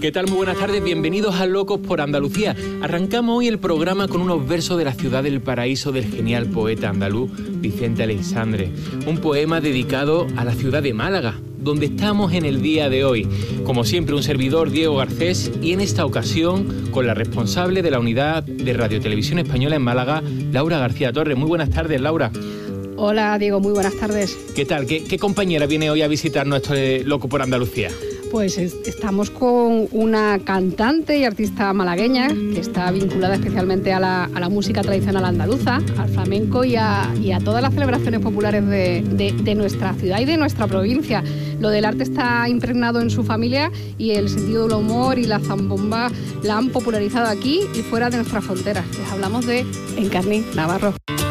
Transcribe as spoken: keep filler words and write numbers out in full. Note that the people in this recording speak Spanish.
¿Qué tal? Muy buenas tardes, bienvenidos a Locos por Andalucía. Arrancamos hoy el programa con unos versos de la ciudad del paraíso del genial poeta andaluz Vicente Aleixandre. Un poema dedicado a la ciudad de Málaga, donde estamos en el día de hoy. Como siempre, un servidor, Diego Garcés, y en esta ocasión con la responsable de la unidad de Radio Televisión Española en Málaga, Laura García Torres. Muy buenas tardes, Laura. Hola, Diego, muy buenas tardes. ¿Qué tal? ¿Qué, qué compañera viene hoy a visitarnos esto de Loco por Andalucía? Pues es, estamos con una cantante y artista malagueña que está vinculada especialmente a la, a la música tradicional andaluza, al flamenco y a, y a todas las celebraciones populares de, de, de nuestra ciudad y de nuestra provincia. Lo del arte está impregnado en su familia y el sentido del humor y la zambomba la han popularizado aquí y fuera de nuestras fronteras. Les hablamos de Encarni Navarro.